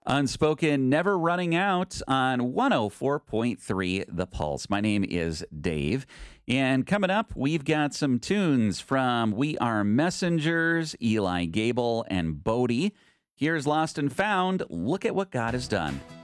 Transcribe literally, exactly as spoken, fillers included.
Unspoken Never Running Out on one oh four point three The Pulse. My name is Dave. And coming up, we've got some tunes from We Are Messengers, Eli Gable, and Bodie. Here's Lost and Found. Look at what God has done.